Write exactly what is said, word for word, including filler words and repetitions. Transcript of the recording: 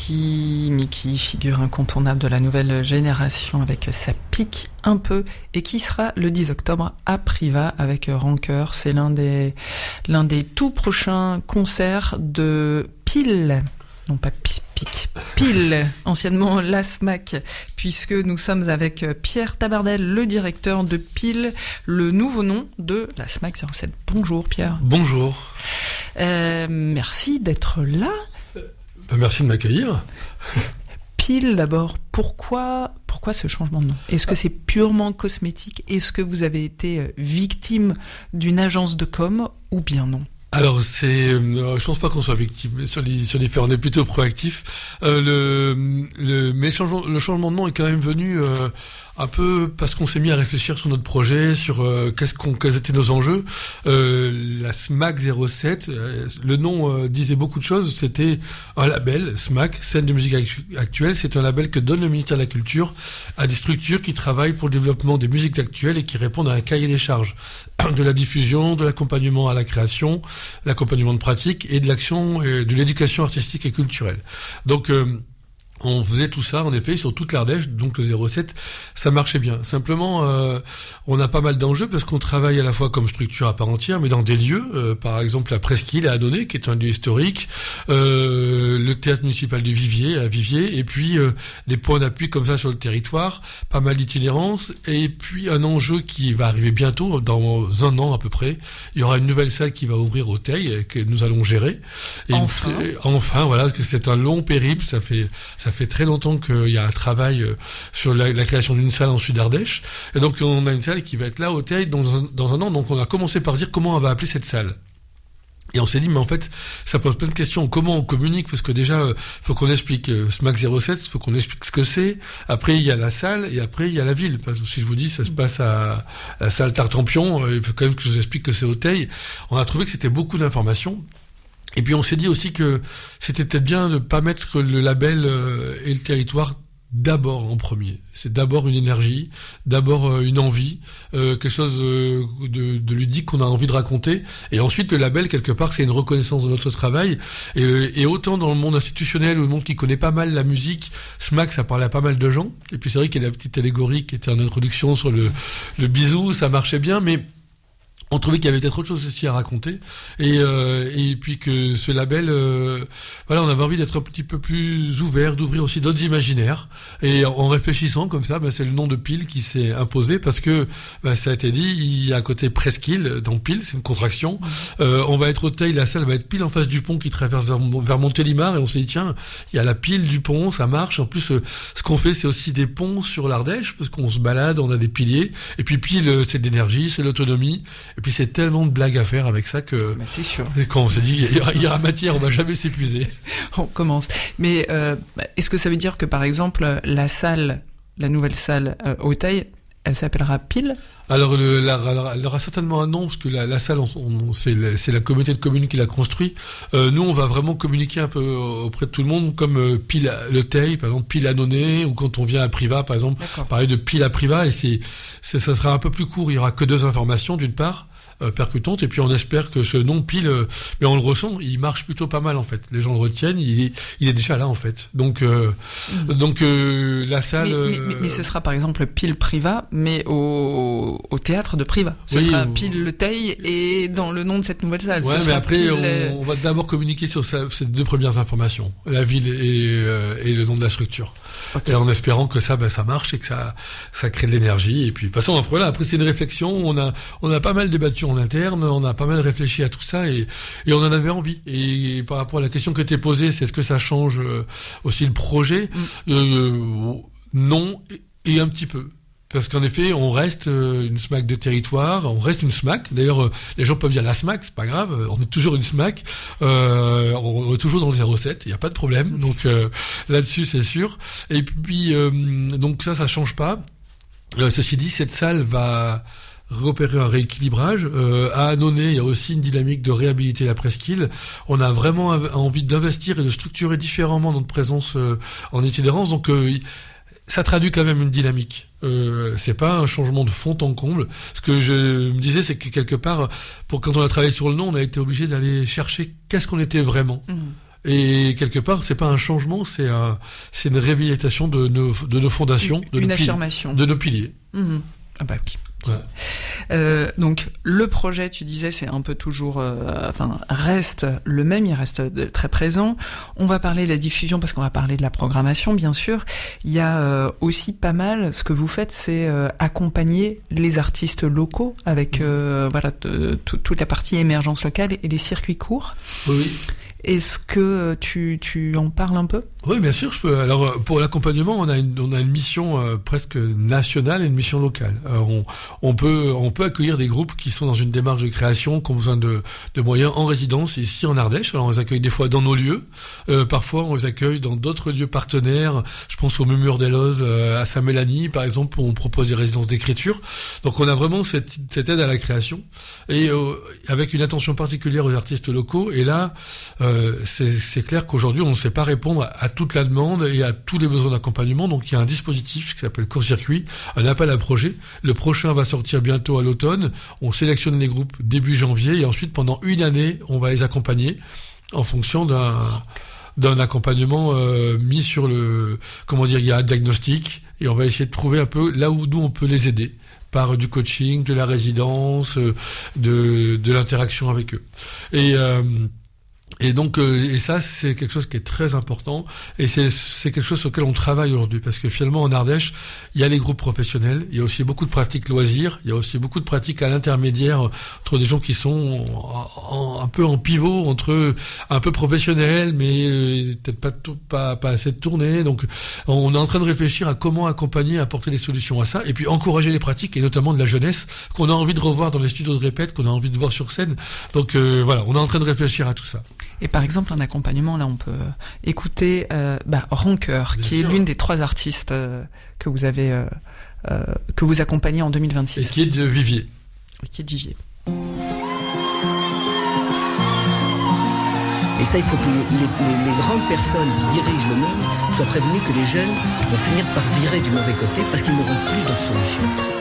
Mickey, Mickey, figure incontournable de la nouvelle génération avec sa pique un peu et qui sera le dix octobre à Privas avec Rancœur. C'est l'un des, l'un des tout prochains concerts de Pile. Non pas Pic, Pic, Pile, anciennement la SMAC, puisque nous sommes avec Pierre Tabardel, le directeur de Pile, le nouveau nom de la SMAC zéro sept. Bonjour Pierre. Bonjour. Euh, merci d'être là. Ben, merci de m'accueillir. Pile d'abord, pourquoi, pourquoi ce changement de nom ? Est-ce que c'est purement cosmétique ? Est-ce que vous avez été victime d'une agence de com ou bien non ? Alors c'est, euh, je pense pas qu'on soit victime sur les sur les faits, on est plutôt proactif. Euh, le le mais le changement, le changement de nom est quand même venu euh, un peu parce qu'on s'est mis à réfléchir sur notre projet, sur euh, qu'est-ce qu'on quels étaient nos enjeux. Euh, la SMAC zéro sept, euh, le nom euh, disait beaucoup de choses. C'était un label SMAC, scène de musique actuelle. C'est un label que donne le ministère de la Culture à des structures qui travaillent pour le développement des musiques actuelles et qui répondent à un cahier des charges de la diffusion, de l'accompagnement à la création, l'accompagnement de pratique et de l'action, et de l'éducation artistique et culturelle. Donc euh, on faisait tout ça, en effet, sur toute l'Ardèche, donc le zéro sept, ça marchait bien. Simplement, euh, on a pas mal d'enjeux parce qu'on travaille à la fois comme structure à part entière, mais dans des lieux, euh, par exemple la Presqu'île à Annonay, qui est un lieu historique, euh, le théâtre municipal du Vivier, à Vivier, et puis euh, des points d'appui comme ça sur le territoire, pas mal d'itinérance, et puis un enjeu qui va arriver bientôt, dans un an à peu près, il y aura une nouvelle salle qui va ouvrir au Teil, que nous allons gérer. Et enfin. Une, enfin, voilà, parce que c'est un long périple, ça fait... Ça fait très longtemps qu'il y a un travail sur la, la création d'une salle en Sud-Ardèche. Et donc, on a une salle qui va être là au Teil dans un, dans un an. Donc, on a commencé par dire comment on va appeler cette salle. Et on s'est dit, mais en fait, ça pose plein de questions. Comment on communique ? Parce que déjà, euh, faut qu'on explique euh, SMAC zéro sept, faut qu'on explique ce que c'est. Après, il y a la salle et après, il y a la ville. Parce que si je vous dis, ça se passe à, à la salle Tartampion, euh, il faut quand même que je vous explique que c'est au Teil. On a trouvé que c'était beaucoup d'informations. Et puis on s'est dit aussi que c'était peut-être bien de ne pas mettre le label euh, et le territoire d'abord en premier. C'est d'abord une énergie, d'abord euh, une envie, euh, quelque chose euh, de, de ludique qu'on a envie de raconter. Et ensuite le label, quelque part, c'est une reconnaissance de notre travail. Et, et autant dans le monde institutionnel ou le monde qui connaît pas mal la musique, SMAC, ça parlait à pas mal de gens. Et puis c'est vrai qu'il y a la petite allégorie qui était en introduction sur le, le bisou, ça marchait bien, mais... On trouvait qu'il y avait peut-être autre chose aussi à raconter, et euh, et puis que ce label, euh, voilà, on avait envie d'être un petit peu plus ouvert, d'ouvrir aussi d'autres imaginaires, et en, en réfléchissant comme ça, ben, c'est le nom de Pile qui s'est imposé parce que ben, ça a été dit, il y a un côté presqu'île dans Pile, c'est une contraction. Euh, on va être au Teil, la salle va être pile en face du pont qui traverse vers, vers Montélimar, et on s'est dit tiens, il y a la pile du pont, ça marche. En plus, euh, ce qu'on fait, c'est aussi des ponts sur l'Ardèche parce qu'on se balade, on a des piliers, et puis Pile, c'est de l'énergie, c'est l'autonomie. Et puis c'est tellement de blagues à faire avec ça que bah c'est sûr. Quand on s'est dit il y, aura, il y aura matière, on va jamais s'épuiser. On commence. Mais euh, est-ce que ça veut dire que par exemple la salle, la nouvelle salle euh, au Teil, elle s'appellera Pile ? Alors le, la, la, elle aura certainement un nom parce que la, la salle, on, on, c'est, la, c'est la communauté de communes qui l'a construit. Euh, nous, on va vraiment communiquer un peu auprès de tout le monde, comme euh, Pile le Teil, par exemple Pile Annonay, ou quand on vient à Privas, par exemple, parler de Pile à Privas, et c'est, c'est, ça sera un peu plus court. Il y aura que deux informations, d'une part. Euh, percutante, et puis on espère que ce nom Pile, euh, mais on le ressent, il marche plutôt pas mal en fait. Les gens le retiennent, il est, il est déjà là en fait. Donc, euh, mmh. donc euh, la salle. Mais, mais, mais ce sera par exemple Pile Privas, mais au, au théâtre de Privas. Ce oui, sera on... Pile le Teil et dans le nom de cette nouvelle salle. Ouais, ce mais après Pile... on, on va d'abord communiquer sur ça, ces deux premières informations, la ville et, euh, et le nom de la structure. Okay. Et en espérant que ça, ben, ça marche et que ça, ça crée de l'énergie. Et puis de toute façon, après, là, après c'est une réflexion. On a, on a pas mal débattu en interne. On a pas mal réfléchi à tout ça et, et on en avait envie. Et par rapport à la question qui était posée, c'est est-ce que ça change euh, aussi le projet ? mm. euh, Non, et, et un petit peu. Parce qu'en effet, on reste euh, une SMAC de territoire, on reste une SMAC. D'ailleurs, euh, les gens peuvent dire la SMAC, c'est pas grave, on est toujours une SMAC. Euh, on, on est toujours dans le zéro sept, il n'y a pas de problème. Donc euh, là-dessus, c'est sûr. Et puis, euh, donc ça, ça change pas. Euh, ceci dit, cette salle va repérer un rééquilibrage. Euh, à Annonay, il y a aussi une dynamique de réhabiliter la presqu'île. On a vraiment envie d'investir et de structurer différemment notre présence euh, en itinérance. Donc, euh, ça traduit quand même une dynamique. Euh, c'est pas un changement de fond en comble. Ce que je me disais, c'est que quelque part, pour quand on a travaillé sur le nom, on a été obligé d'aller chercher qu'est-ce qu'on était vraiment. Mmh. Et quelque part, c'est pas un changement, c'est un, c'est une réhabilitation de nos, de nos fondations, de une nos affirmation, piliers, de nos piliers. Mmh. Ah bah oui. Ouais. Euh, donc le projet, tu disais, c'est un peu toujours, euh, enfin reste le même, il reste de, très présent. On va parler de la diffusion parce qu'on va parler de la programmation, bien sûr. Il y a euh, aussi pas mal. Ce que vous faites, c'est euh, accompagner les artistes locaux avec euh, voilà t- t- toute la partie émergence locale et les circuits courts. Oui. Est-ce que tu, tu en parles un peu ? Oui, bien sûr, je peux. Alors, pour l'accompagnement, on a une, on a une mission euh, presque nationale et une mission locale. Alors, on, on peut, on peut accueillir des groupes qui sont dans une démarche de création, qui ont besoin de, de moyens en résidence ici en Ardèche. Alors, on les accueille des fois dans nos lieux. Euh, parfois, on les accueille dans d'autres lieux partenaires. Je pense au Murmure des Lozes, euh, à Saint-Mélanie, par exemple, où on propose des résidences d'écriture. Donc, on a vraiment cette, cette aide à la création et euh, avec une attention particulière aux artistes locaux. Et là, euh, c'est, c'est clair qu'aujourd'hui, on ne sait pas répondre à, à toute la demande et à tous les besoins d'accompagnement. Donc il y a un dispositif qui s'appelle Court-Circuit, un appel à projet. Le prochain va sortir bientôt à l'automne. On sélectionne les groupes début janvier et ensuite pendant une année, on va les accompagner en fonction d'un d'un accompagnement euh, mis sur le, comment dire, il y a un diagnostic et on va essayer de trouver un peu là où nous on peut les aider par du coaching, de la résidence, de de l'interaction avec eux. Et euh, Et donc, euh, et ça, c'est quelque chose qui est très important, et c'est c'est quelque chose sur lequel on travaille aujourd'hui, parce que finalement, en Ardèche, il y a les groupes professionnels, il y a aussi beaucoup de pratiques loisirs, il y a aussi beaucoup de pratiques à l'intermédiaire entre des gens qui sont en, en, un peu en pivot entre un peu professionnels, mais euh, peut-être pas, tout, pas pas assez de tournées. Donc, on est en train de réfléchir à comment accompagner, apporter des solutions à ça, et puis encourager les pratiques, et notamment de la jeunesse qu'on a envie de revoir dans les studios de répète, qu'on a envie de voir sur scène. Donc euh, voilà, on est en train de réfléchir à tout ça. Et par exemple, un accompagnement, là, on peut écouter euh, bah, Rancœur, Bien qui sûr. est l'une des trois artistes euh, que vous avez, euh, euh, que vous accompagnez en deux mille vingt-six. Et qui est de Vivier. Oui, qui est de Vivier. Et ça, il faut que les, les, les grandes personnes qui dirigent le monde soient prévenues que les jeunes vont finir par virer du mauvais côté parce qu'ils n'auront plus d'autre solution.